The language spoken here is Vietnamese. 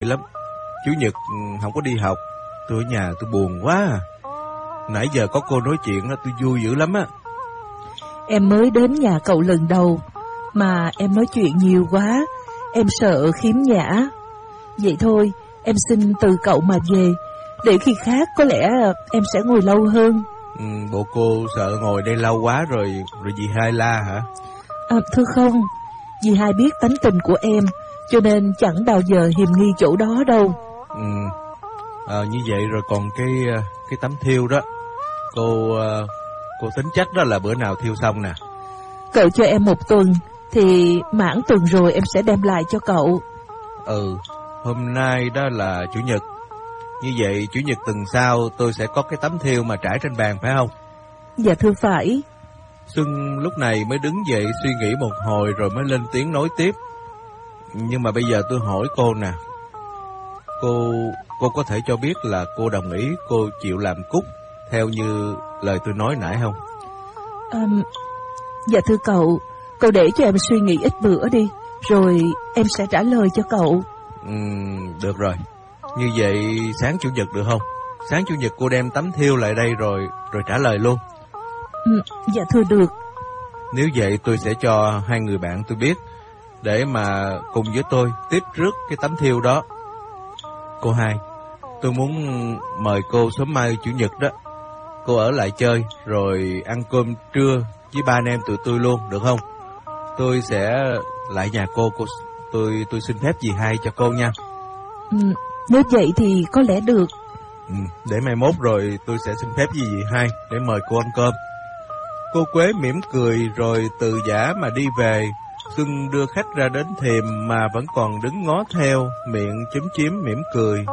lắm. Chủ nhật không có đi học, tôi ở nhà tôi buồn quá à. Nãy giờ có cô nói chuyện đó tôi vui dữ lắm á. Em mới đến nhà cậu lần đầu mà em nói chuyện nhiều quá, em sợ khiếm nhã. Vậy thôi, em xin từ cậu mà về, để khi khác có lẽ em sẽ ngồi lâu hơn. Bộ cô sợ ngồi đây lâu quá rồi dì hai la hả? Thưa không, dì hai biết tánh tình của em, cho nên chẳng bao giờ hiềm nghi chỗ đó đâu. Như vậy rồi còn cái tấm thiêu đó, cô tính chắc đó là bữa nào thiêu xong nè? Cậu cho em 1 tuần, thì mãn tuần rồi em sẽ đem lại cho cậu. Hôm nay đó là chủ nhật. Như vậy chủ nhật tuần sau tôi sẽ có cái tấm thiêu mà trải trên bàn phải không? Dạ thưa phải. Xuân lúc này mới đứng dậy suy nghĩ một hồi rồi mới lên tiếng nói tiếp. Nhưng mà bây giờ tôi hỏi cô nè, cô có thể cho biết là cô đồng ý cô chịu làm cúc theo như lời tôi nói nãy không? Dạ thưa cậu để cho em suy nghĩ ít bữa đi, rồi em sẽ trả lời cho cậu. Được rồi. Như vậy sáng chủ nhật được không? Sáng chủ nhật cô đem tấm thiêu lại đây rồi trả lời luôn. Dạ thưa được. Nếu vậy tôi sẽ cho 2 người bạn tôi biết, để mà cùng với tôi tiếp rước cái tấm thiêu đó. Cô hai, tôi muốn mời cô sớm mai chủ nhật đó, cô ở lại chơi rồi ăn cơm trưa với 3 anh em tụi tôi luôn, được không? Tôi sẽ lại nhà cô tôi xin phép dì hai cho cô nha. Nếu vậy thì có lẽ được. Để mai mốt rồi tôi sẽ xin phép với dì hai để mời cô ăn cơm. Cô Quế mỉm cười rồi từ giã mà đi về. Xuân đưa khách ra đến thềm mà vẫn còn đứng ngó theo, miệng chúm chím mỉm cười.